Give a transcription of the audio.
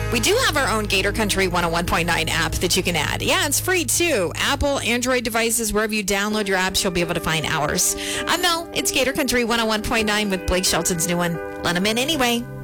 We do have our own Gator Country 101.9 app that you can add. Yeah, it's free too. Apple, Android devices, wherever you download your apps, you'll be able to find ours. I'm Mel. It's Gator Country 101.9 with Blake Shelton's new one. Let them in anyway.